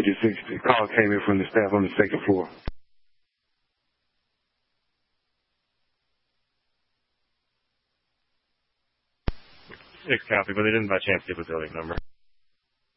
56. The call came in from the staff on the second floor. 6 copy, but they didn't by chance give a building number.